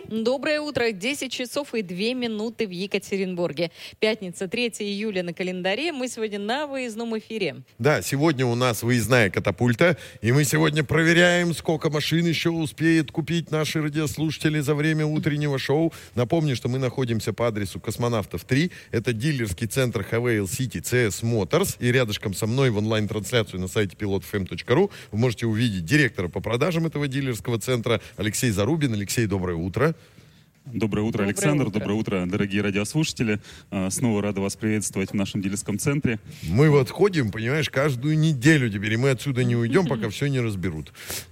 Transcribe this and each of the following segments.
Доброе утро. 10 часов и 2 минуты в Екатеринбурге. Пятница, 3 июля на календаре. Мы сегодня на выездном эфире. Да, сегодня у нас выездная катапульта. И мы сегодня проверяем, сколько машин еще успеют купить наши радиослушатели за время утреннего шоу. Напомню, что мы находимся по адресу Космонавтов 3. Это дилерский центр Havail City CS Motors. И рядышком со мной в онлайн-трансляцию на сайте pilotfm.ru вы можете увидеть директора по продажам этого дилерского центра Алексей Зарубин. Алексей, доброе утро. Доброе утро, Александр. Доброе утро, дорогие радиослушатели. Снова рада вас приветствовать в нашем дилерском центре. Мы вот ходим, понимаешь, каждую неделю теперь, и мы отсюда не уйдем, пока все не разберут.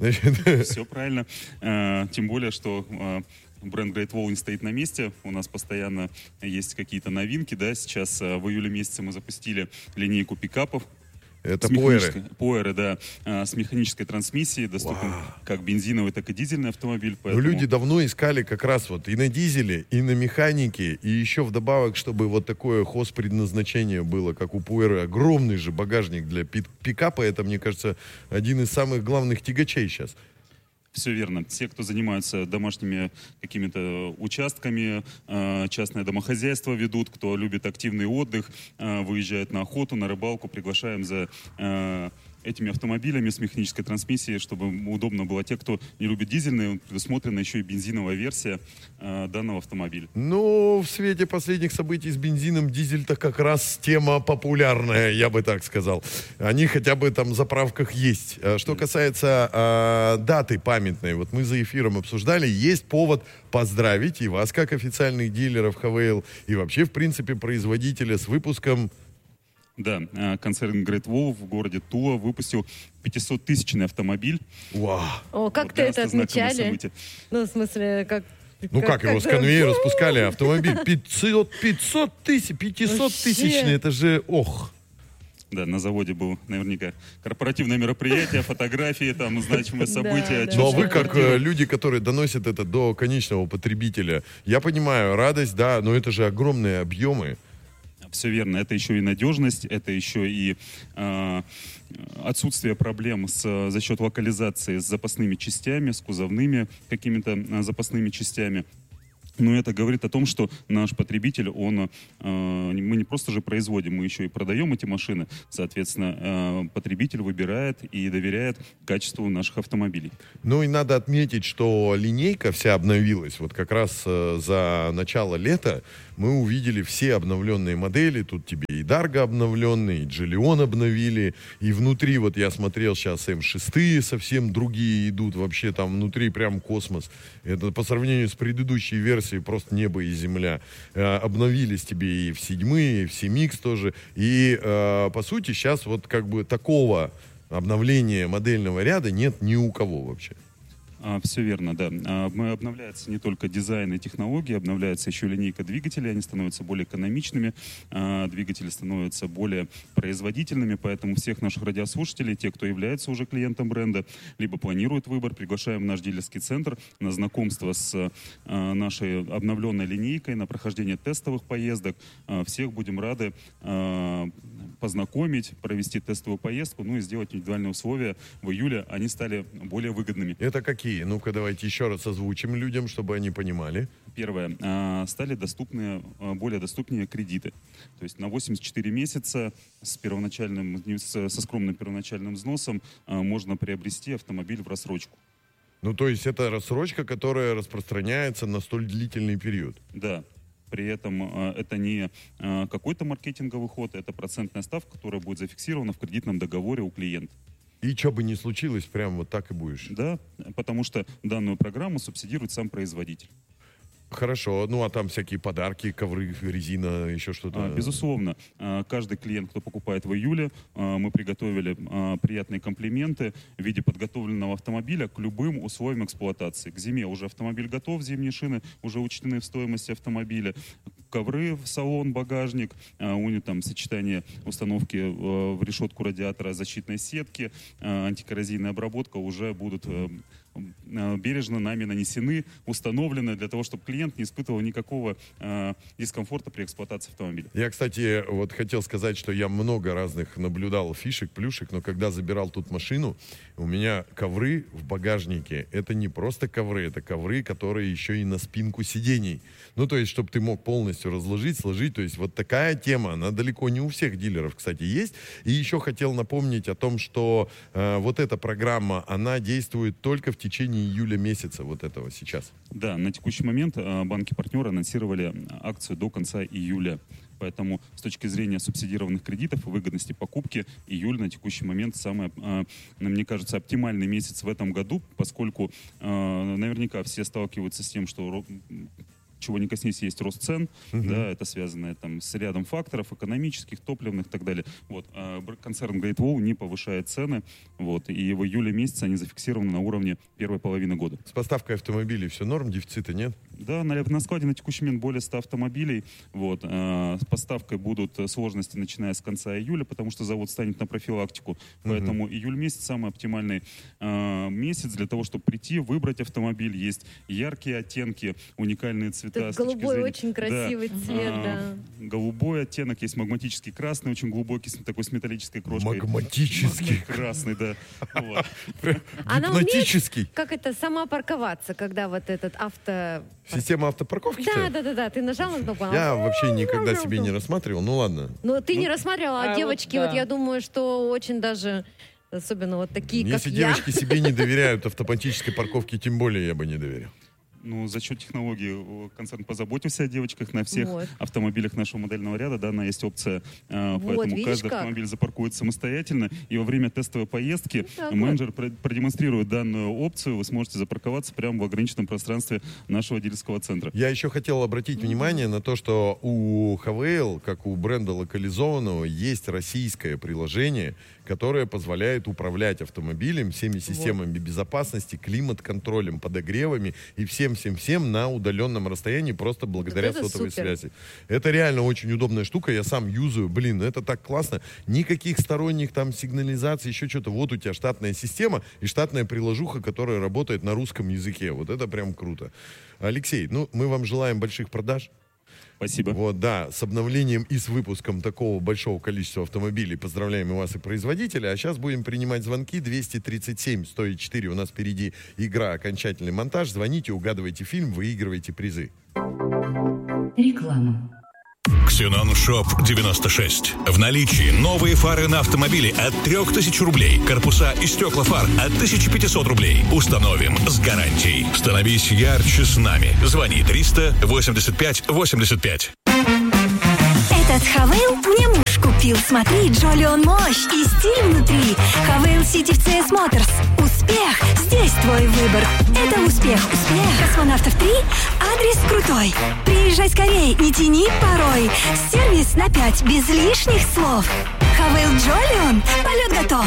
Все правильно. Тем более, что бренд Great Wall не стоит на месте. У нас постоянно есть какие-то новинки. Да? Сейчас в июле месяце мы запустили линейку пикапов. Это пуэры. Пуэры, да, с механической трансмиссией, доступен как бензиновый, так и дизельный автомобиль. Поэтому... Люди давно искали как раз вот и на дизеле, и на механике, и еще вдобавок, чтобы вот такое хозпредназначение было, как у пуэры. Огромный же багажник для пикапа. Это, мне кажется, один из самых главных тягачей сейчас. Все верно. Все, кто занимаются домашними какими-то участками, частное домохозяйство ведут, кто любит активный отдых, выезжает на охоту, на рыбалку, приглашаем за этими автомобилями с механической трансмиссией, чтобы удобно было. Те, кто не любит дизельные, предусмотрена еще и бензиновая версия данного автомобиля. Ну, в свете последних событий с бензином дизель-то как раз тема популярная, я бы так сказал. Они хотя бы там в заправках есть. Что касается даты памятной, вот мы за эфиром обсуждали, есть повод поздравить и вас, как официальных дилеров Havail, и вообще, в принципе, производителя с выпуском. Да, концерн Great Wall в городе Тула выпустил 500-тысячный автомобиль. Вау! О, как ты это отмечали? Ну, в смысле, как... Ну как его с конвейера спускали, автомобиль 500 тысячный, это же ох. Да, на заводе было наверняка корпоративное мероприятие, фотографии, там, значимые события. Но вы, как люди, которые доносят это до конечного потребителя, я понимаю, радость, да, но это же огромные объемы. Все верно. Это еще и надежность, это еще и отсутствие проблем за счет локализации с запасными частями, с кузовными какими-то запасными частями. Но это говорит о том, что наш потребитель, мы не просто же производим, мы еще и продаем эти машины. Соответственно, потребитель выбирает и доверяет качеству наших автомобилей. Ну и надо отметить, что линейка вся обновилась. Вот как раз за начало лета мы увидели все обновленные модели. Тут тебе и Дарго обновленный, и Джиллион обновили. И внутри, вот я смотрел сейчас, М6 совсем другие идут. Вообще там внутри прям космос. Это по сравнению с предыдущей версией просто небо и земля. Обновились тебе и в 7-й, и в 7X тоже. И по сути сейчас вот как бы такого обновления модельного ряда нет ни у кого вообще. Все верно, да. Обновляется не только дизайн и технологии, обновляется еще линейка двигателей, они становятся более экономичными, двигатели становятся более производительными, поэтому всех наших радиослушателей, те, кто является уже клиентом бренда, либо планирует выбор, приглашаем в наш дилерский центр на знакомство с нашей обновленной линейкой, на прохождение тестовых поездок. Всех будем рады познакомить, провести тестовую поездку, ну и сделать индивидуальные условия. В июле они стали более выгодными. Это какие? Ну-ка, давайте еще раз озвучим людям, чтобы они понимали. Первое. Стали более доступнее кредиты. То есть на 84 месяца со скромным первоначальным взносом можно приобрести автомобиль в рассрочку. Ну, то есть это рассрочка, которая распространяется на столь длительный период. Да. При этом это не какой-то маркетинговый ход, это процентная ставка, которая будет зафиксирована в кредитном договоре у клиента. И что бы ни случилось, прям вот так и будешь. Да, потому что данную программу субсидирует сам производитель. Хорошо, ну а там всякие подарки, ковры, резина, еще что-то? Безусловно. Каждый клиент, кто покупает в июле, мы приготовили приятные комплименты в виде подготовленного автомобиля к любым условиям эксплуатации. К зиме уже автомобиль готов, зимние шины уже учтены в стоимости автомобиля. Ковры в салон, багажник, у них там сочетание установки в решетку радиатора защитной сетки, антикоррозийная обработка уже будут бережно нами нанесены, установлены для того, чтобы клиент не испытывал никакого дискомфорта при эксплуатации автомобиля. Я, кстати, вот хотел сказать, что я много разных наблюдал фишек, плюшек, но когда забирал тут машину, у меня ковры в багажнике. Это не просто ковры, это ковры, которые еще и на спинку сидений. Ну, то есть, чтобы ты мог полностью разложить, сложить. То есть, вот такая тема, она далеко не у всех дилеров, кстати, есть. И еще хотел напомнить о том, что вот эта программа, она действует только в течение июля месяца, вот этого сейчас. Да, на текущий момент банки-партнеры анонсировали акцию до конца июля. Поэтому с точки зрения субсидированных кредитов и выгодности покупки, июль на текущий момент самый, мне кажется, оптимальный месяц в этом году, поскольку наверняка все сталкиваются с тем, что чего не коснись, есть рост цен, да, это связано там с рядом факторов экономических, топливных и так далее. Вот, концерн Great Wall не повышает цены, вот, и в июле месяце они зафиксированы на уровне первой половины года. С поставкой автомобилей все норм, дефицита нет? Да, на складе на текущий момент более 100 автомобилей. Вот, с поставкой будут сложности, начиная с конца июля, потому что завод станет на профилактику. Поэтому июль месяц самый оптимальный месяц для того, чтобы прийти, выбрать автомобиль. Есть яркие оттенки, уникальные цвета. Голубой очень красивый цвет, да. Голубой оттенок, есть магматический красный, очень глубокий, такой с металлической крошкой. Магматический. Красный, да. Она Гипнотический. умеет, как это, сама парковаться, когда вот этот Система автопарковки? Да. Ты нажал на кнопку. Я вообще никогда себе не рассматривал, ну ладно. Ну, ты не рассматривала, а девочки, вот я думаю, что очень даже, особенно вот такие, как я. Если девочки себе не доверяют автоматической парковке, тем более я бы не доверял. Ну, за счет технологий концерн позаботился о девочках. На всех автомобилях нашего модельного ряда данная есть опция. Поэтому каждый автомобиль запаркует самостоятельно. И во время тестовой поездки менеджер продемонстрирует данную опцию. Вы сможете запарковаться прямо в ограниченном пространстве нашего дилерского центра. Я еще хотел обратить внимание на то, что у Havail, как у бренда локализованного, есть российское приложение, которое позволяет управлять автомобилем, всеми системами безопасности, климат-контролем, подогревами и всем на удаленном расстоянии, просто благодаря сотовой связи. Это реально очень удобная штука, я сам юзаю, это так классно. Никаких сторонних там сигнализаций, еще что-то. Вот у тебя штатная система и штатная приложуха, которая работает на русском языке. Вот это прям круто. Алексей, мы вам желаем больших продаж. Спасибо. Вот, да, с обновлением и с выпуском такого большого количества автомобилей поздравляем и вас, и производителя. А сейчас будем принимать звонки. 237-104. У нас впереди игра «Окончательный монтаж». Звоните, угадывайте фильм, выигрывайте призы. Реклама. Ксенон Шоп 96. В наличии новые фары на автомобиле от 3000 рублей. Корпуса и стекла фар от 1500 рублей. Установим с гарантией. Становись ярче с нами. Звони 385-85. Этот Havail мне муж купил. Смотри, Джоли, он мощь и стиль внутри. Havail City в CS Motors. Успех, здесь твой выбор. Это успех. Космонавтов 3, адрес крутой. Приезжай скорей, не тяни порой. Сервис на 5, без лишних слов. Havail Jolion, полет готов.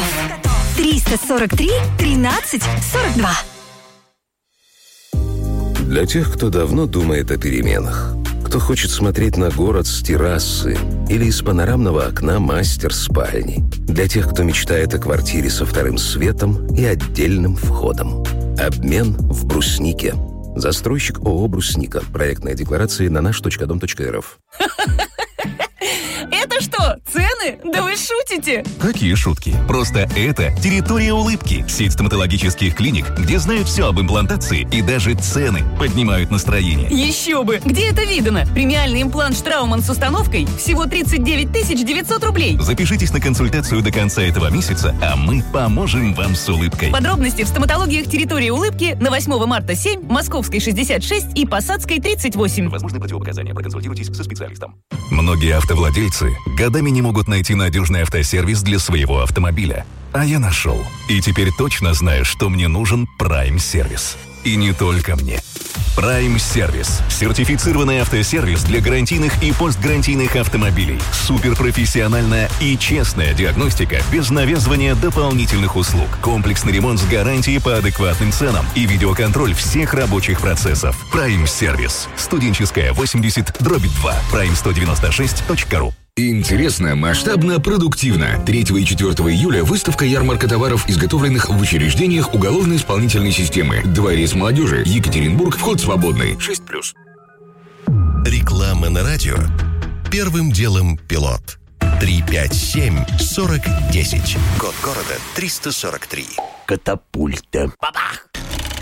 343-13-42. Для тех, кто давно думает о переменах, кто хочет смотреть на город с террасы или из панорамного окна мастер-спальни. Для тех, кто мечтает о квартире со вторым светом и отдельным входом. Обмен в Бруснике. Застройщик ООО «Брусника». Проектная декларация на наш.дом.рф. Это что, цены? Да вы шутите? Какие шутки? Просто это территория улыбки. Сеть стоматологических клиник, где знают все об имплантации и даже цены поднимают настроение. Еще бы! Где это видано? Премиальный имплант Штрауман с установкой всего 39 900 рублей. Запишитесь на консультацию до конца этого месяца, а мы поможем вам с улыбкой. Подробности в стоматологиях территории улыбки на 8 марта 7, Московской 66 и Посадской 38. Возможны противопоказания. Проконсультируйтесь со специалистом. Многие автовладельцы годами не могут найти надежный автосервис для своего автомобиля. А я нашел. И теперь точно знаю, что мне нужен Prime-сервис. И не только мне. Prime-сервис. Сертифицированный автосервис для гарантийных и постгарантийных автомобилей. Суперпрофессиональная и честная диагностика без навязывания дополнительных услуг. Комплексный ремонт с гарантией по адекватным ценам и видеоконтроль всех рабочих процессов. Prime-сервис. Студенческая 80/2. Prime196.ru. Интересно, масштабно, продуктивно. 3 и 4 июля выставка ярмарка товаров, изготовленных в учреждениях уголовно-исполнительной системы. Дворец молодежи. Екатеринбург. Вход свободный. 6+. Реклама на радио. Первым делом пилот. 357-4010. Код города 343. Катапульта. Бабах!